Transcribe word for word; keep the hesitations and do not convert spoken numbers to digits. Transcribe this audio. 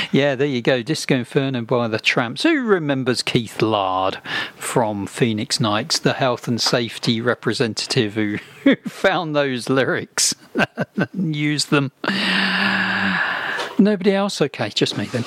Yeah, there you go. Disco Inferno by the Tramps. Who remembers Keith Lard from Phoenix Nights, the health and safety representative who, who found those lyrics and used them? Nobody else? Okay, just me then.